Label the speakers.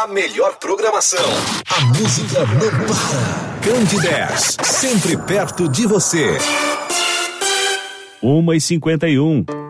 Speaker 1: A melhor programação. A música não para. Candidez, sempre perto de você.
Speaker 2: 1h51.